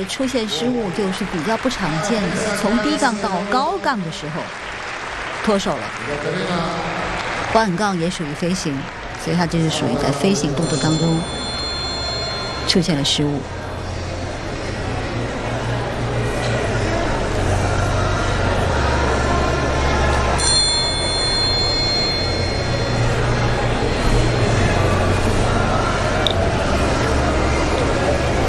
的出现失误就是比较不常见的，从低杠到高杠的时候脱手了。换杠也属于飞行，所以它这是属于在飞行动作当中出现了失误。